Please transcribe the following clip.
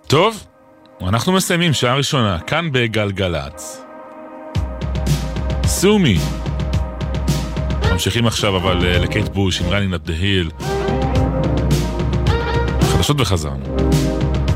טוב, אנחנו מסיימים שעה ראשונה, כאן בגלגלץ. סומי. ממשיכים עכשיו אבל לקייט בוש עם Running Up the Hill. חדשות וחזרנו.